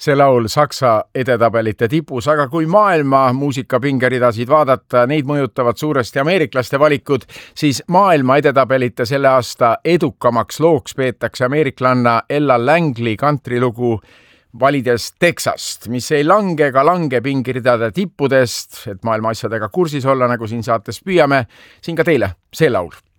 see laul Saksa edetabelite tipus, aga kui maailma muusikapingeridasid vaadata, neid mõjutavad suuresti ameeriklaste valikud, siis maailma edetabelite selle aasta edukamaks looks peetakse ameeriklanna Ella Langley kantrilugu valides Texast, mis ei lange ega lange pingiridade tippudest, et maailma asjadega kursis olla, nagu siin saates püüame, siin ka teile see laul.